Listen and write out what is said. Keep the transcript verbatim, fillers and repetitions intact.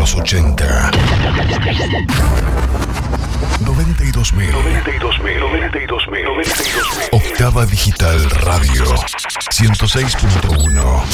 los ochenta. noventa y dos mil. noventa y dos mil. noventa y dos mil. noventa y dos mil. Octava Digital Radio. ciento seis punto uno.